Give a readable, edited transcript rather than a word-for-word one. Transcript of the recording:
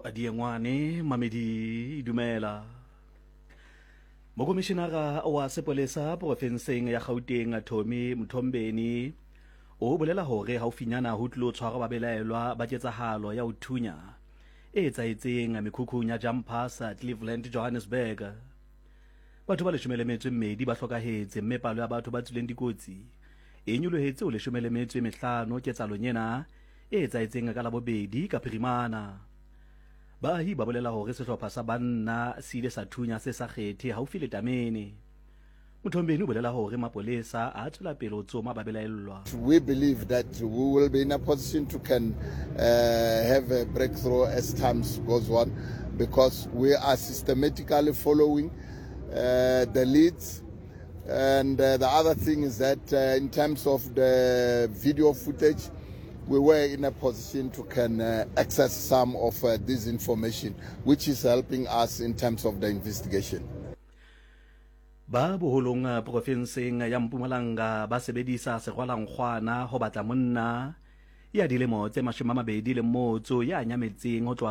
Adiengwane mamedi dumela. Mokomishenara wa sepolesa porofenseng ya Gauteng Thomi Mthombeni o bolela hore haufinyana ho tlilo tshwara ba belaelwa ba ketsahalo ya ho thunya e etsaetseng mekhukhung ya Jumpers Cleveland Johannesburg. Batho ba 12 ba hlokahetse mme palo ya batho ba tswileng dikotsi e nyolohetse ho 15 ketsalong ena e etsaetseng ka Labobedi ka Phirimana. Baahi ba bolela hore sehlopha sa banna se ile sa thunya se sa kgethe haufi le Tamene. Mthombeni o bolela hore mapolesa a tswela pele ho tsoma ba belaellwa. We believe that we will be in a position to have a breakthrough as times goes on, because we are systematically following the leads. And the other thing is that in terms of the video footage, we were in a position to access some of this information, which is helping us in terms of the investigation. Ba boholong profenseng ya Mpumalanga ba sebedisa serwalankgwana ho batla monna ya dilemo tse 21 ya nyametseng ho tloha